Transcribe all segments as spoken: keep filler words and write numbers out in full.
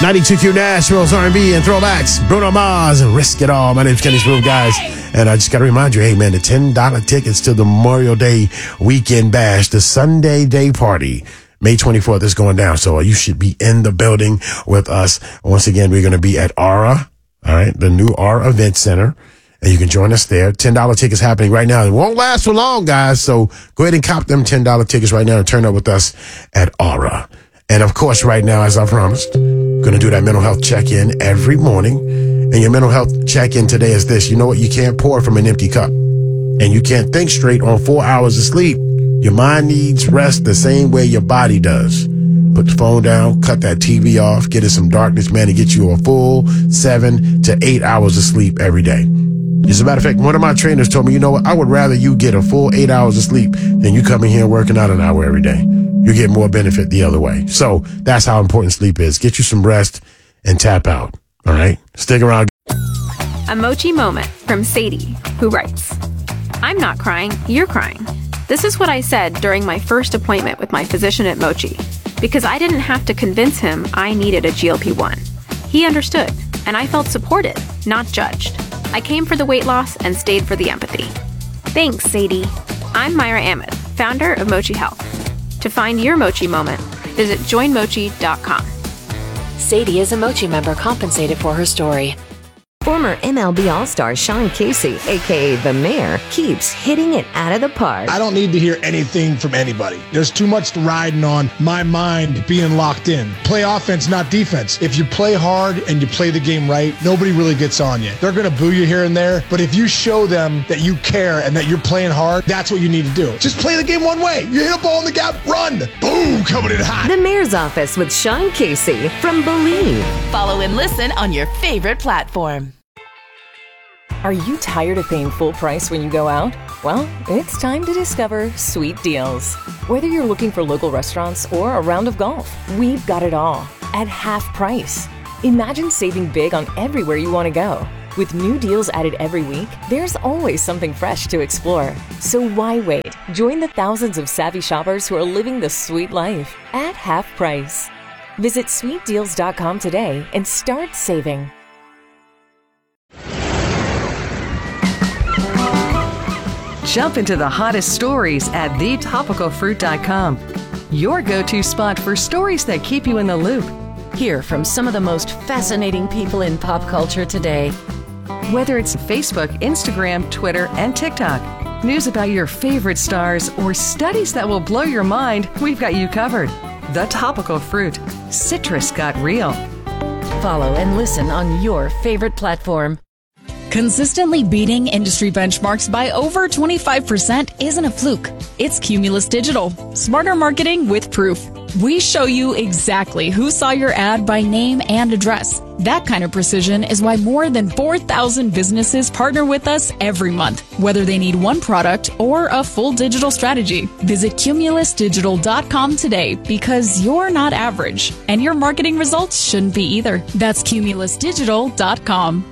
ninety-two Q Nashville's R and B and throwbacks. Bruno Mars and Risk It All. My name's Kenny Smooth, guys. And I just got to remind you, hey, man, the ten dollar tickets to the Memorial Day Weekend Bash, the Sunday Day Party, May twenty-fourth is going down. So you should be in the building with us. Once again, we're going to be at Aura, all right, the new Aura Event Center. And you can join us there. ten dollar tickets happening right now. It won't last for long, guys. So go ahead and cop them ten dollar tickets right now and turn up with us at Aura. And of course, right now, as I promised, going to do that mental health check-in every morning. And your mental health check-in today is this. You know what? You can't pour from an empty cup. And you can't think straight on four hours of sleep. Your mind needs rest the same way your body does. Put the phone down, cut that T V off, get in some darkness, man, and get you a full seven to eight hours of sleep every day. As a matter of fact, one of my trainers told me, you know what? I would rather you get a full eight hours of sleep than you coming here working out an hour every day. You get more benefit the other way. So that's how important sleep is. Get you some rest and tap out. All right? Stick around. A Mochi moment from Sadie, who writes, I'm not crying, you're crying. This is what I said during my first appointment with my physician at Mochi, because I didn't have to convince him I needed a G L P one. He understood, and I felt supported, not judged. I came for the weight loss and stayed for the empathy. Thanks, Sadie. I'm Myra Ahmed, founder of Mochi Health. To find your Mochi moment, visit join mochi dot com. Sadie is a Mochi member compensated for her story. Former M L B All-Star Sean Casey, a k a. The Mayor, keeps hitting it out of the park. I don't need to hear anything from anybody. There's too much riding on my mind being locked in. Play offense, not defense. If you play hard and you play the game right, nobody really gets on you. They're going to boo you here and there, but if you show them that you care and that you're playing hard, that's what you need to do. Just play the game one way. You hit a ball in the gap, run. Boom, coming in hot. The Mayor's Office with Sean Casey from Believe. Follow and listen on your favorite platform. Are you tired of paying full price when you go out? Well, it's time to discover Sweet Deals. Whether you're looking for local restaurants or a round of golf, we've got it all at half price. Imagine saving big on everywhere you want to go. With new deals added every week, there's always something fresh to explore. So why wait? Join the thousands of savvy shoppers who are living the sweet life at half price. Visit sweet deals dot com today and start saving. Jump into the hottest stories at the topical fruit dot com. Your go-to spot for stories that keep you in the loop. Hear from some of the most fascinating people in pop culture today. Whether it's Facebook, Instagram, Twitter, and TikTok, news about your favorite stars, or studies that will blow your mind, we've got you covered. The Topical Fruit. Citrus got real. Follow and listen on your favorite platform. Consistently beating industry benchmarks by over twenty-five percent isn't a fluke. It's Cumulus Digital. Smarter marketing with proof. We show you exactly who saw your ad by name and address. That kind of precision is why more than four thousand businesses partner with us every month, whether they need one product or a full digital strategy. Visit cumulus digital dot com today, because you're not average, and your marketing results shouldn't be either. That's cumulus digital dot com.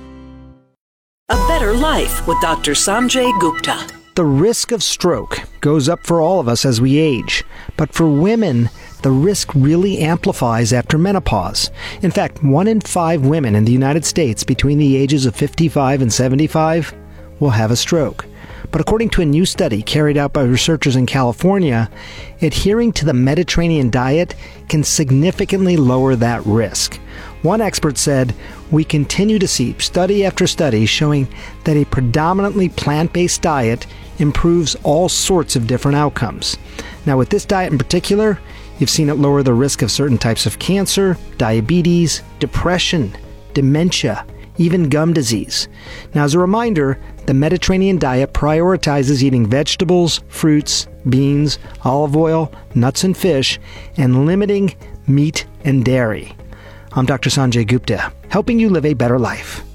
A Better Life with Doctor Sanjay Gupta. The risk of stroke goes up for all of us as we age, but for women, the risk really amplifies after menopause. In fact, one in five women in the United States between the ages of fifty-five and seventy-five will have a stroke. But according to a new study carried out by researchers in California, adhering to the Mediterranean diet can significantly lower that risk. One expert said, "We continue to see study after study showing that a predominantly plant-based diet improves all sorts of different outcomes." Now, with this diet in particular, you've seen it lower the risk of certain types of cancer, diabetes, depression, dementia, even gum disease. Now, as a reminder, the Mediterranean diet prioritizes eating vegetables, fruits, beans, olive oil, nuts and fish, and limiting meat and dairy. I'm Doctor Sanjay Gupta, helping you live a better life.